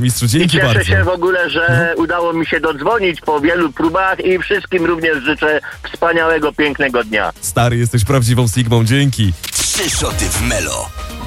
mistrzu, I dzięki cieszę bardzo. się w ogóle, że udało mi się dodzwonić po wielu próbach i wszystkim również życzę wspaniałego, pięknego dnia. Stary, jesteś prawdziwą Sigmą, dzięki. 3 szoty w Melo.